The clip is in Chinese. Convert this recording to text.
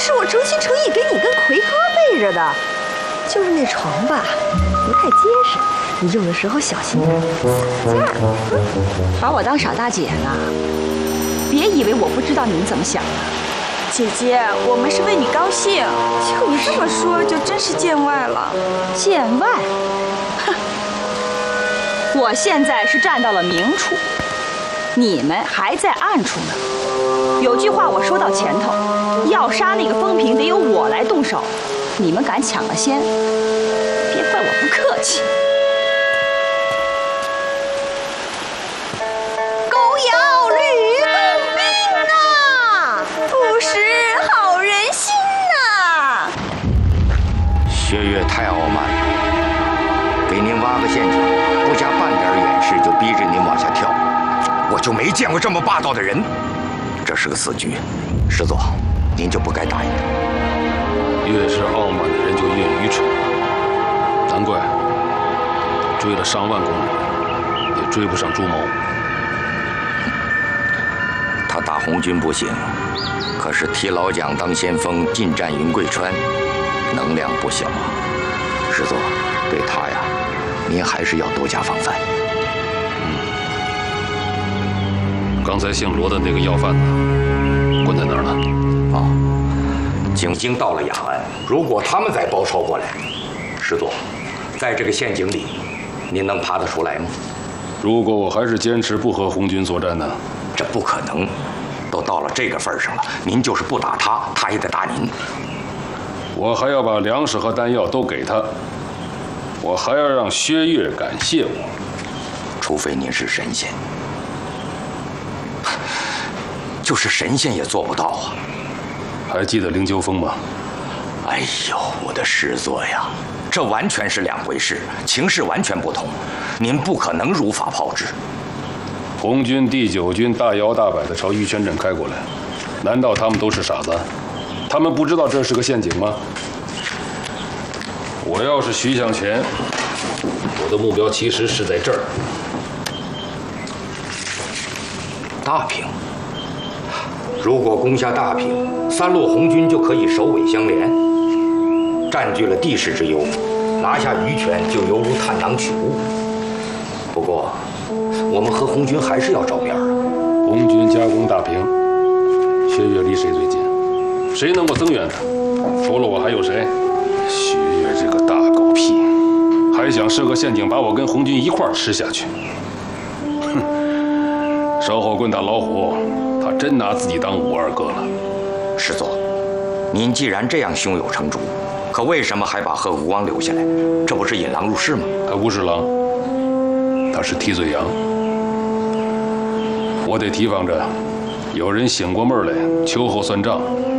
是我诚心诚意给你跟奎哥备着的，就是那床吧，不太结实，你用的时候小心点，散架。把我当傻大姐呢？别以为我不知道你们怎么想的。 姐姐，我们是为你高兴。你这么说就真是见外了。 见外？哼！我现在是站到了明处，你们还在暗处呢。有句话我说到前头，要杀那个风平得由我来动手，你们敢抢了先，别怪我不客气。狗咬吕洞宾啊，不识好人心呐！ 薛岳太傲慢了，给您挖个陷阱，不加半点掩饰就逼着您往下跳，我就没见过这么霸道的人。这是个死局，师座，您就不该答应他。 越是傲慢的人就越愚蠢，难怪追了上万公里也追不上朱某。 他打红军不行，可是替老蒋当先锋，进占云贵川，能量不小啊。师座，对他呀，您还是要多加防范。 刚才姓罗的那个要饭的，关在哪儿呢？ 啊，警经到了雅安，如果他们再包抄过来，师座，在这个陷阱里，您能爬得出来吗？ 如果我还是坚持不和红军作战呢？ 这不可能，都到了这个份上了，您就是不打他，他也得打您。 我还要把粮食和弹药都给他，我还要让薛岳感谢我。 除非您是神仙，就是神仙也做不到啊。 还记得灵鹫峰吗？ 哎呦，我的师座呀，这完全是两回事，情势完全不同，您不可能如法炮制。 红军第9军大摇大摆地朝玉泉镇开过来，难道他们都是傻子？他们不知道这是个陷阱吗？我要是徐向前，我的目标其实是在这儿。 大平，如果攻下大平，3路红军就可以首尾相连，占据了地势之优，拿下鱼泉就犹如探囊取物。不过，我们和红军还是要照面啊。 红军加攻大平，薛岳离谁最近？谁能够增援他？除了我还有谁？薛岳这个大狗屁，还想设个陷阱把我跟红军一块儿吃下去？哼！烧火棍打老虎，他真拿自己当武二哥了。 师座，您既然这样胸有成竹，可为什么还把贺国光留下来？这不是引狼入室吗？ 他不是狼，他是替罪羊。我得提防着有人醒过闷来，秋后算账，